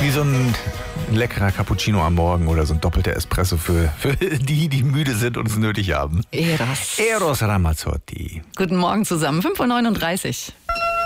Wie so ein leckerer Cappuccino am Morgen oder so ein doppelter Espresso für die müde sind und es nötig haben. Eros Ramazzotti. Guten Morgen zusammen, 5.39 Uhr.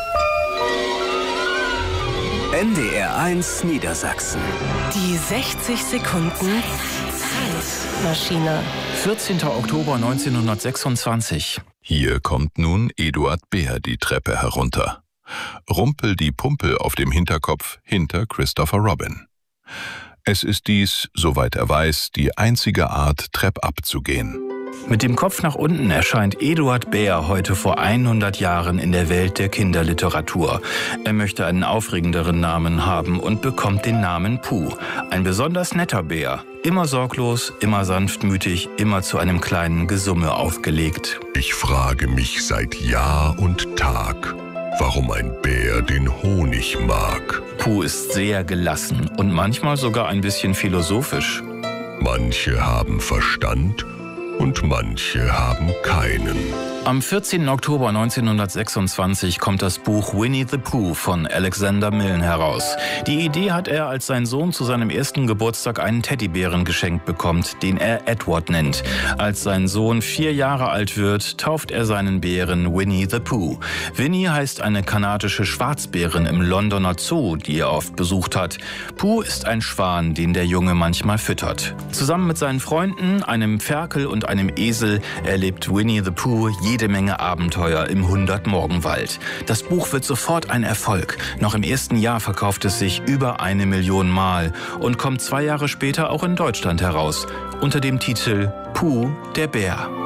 NDR1 Niedersachsen. Die 60 Sekunden Zeitmaschine. 14. Oktober 1926. Hier kommt nun Eduard Beer die Treppe herunter. Rumpel die Pumpel auf dem Hinterkopf hinter Christopher Robin. Es ist dies, soweit er weiß, die einzige Art, treppab zu gehen. Mit dem Kopf nach unten erscheint Eduard Beer heute vor 100 Jahren in der Welt der Kinderliteratur. Er möchte einen aufregenderen Namen haben und bekommt den Namen Puh. Ein besonders netter Bär. Immer sorglos, immer sanftmütig, immer zu einem kleinen Gesumme aufgelegt. Ich frage mich seit Jahr und Tag, warum ein Bär den Honig mag. Puh ist sehr gelassen und manchmal sogar ein bisschen philosophisch. Manche haben Verstand und manche haben keinen. Am 14. Oktober 1926 kommt das Buch Winnie the Pooh von Alexander Milne heraus. Die Idee hat er, als sein Sohn zu seinem ersten Geburtstag einen Teddybären geschenkt bekommt, den er Edward nennt. Als sein Sohn 4 Jahre alt wird, tauft er seinen Bären Winnie the Pooh. Winnie heißt eine kanadische Schwarzbärin im Londoner Zoo, die er oft besucht hat. Pooh ist ein Schwan, den der Junge manchmal füttert. Zusammen mit seinen Freunden, einem Ferkel und einem Esel, erlebt Winnie the Pooh jede Menge Abenteuer im 100-Morgenwald. Das Buch wird sofort ein Erfolg. Noch im ersten Jahr verkauft es sich über 1 Million Mal und kommt 2 Jahre später auch in Deutschland heraus, unter dem Titel Puh, der Bär.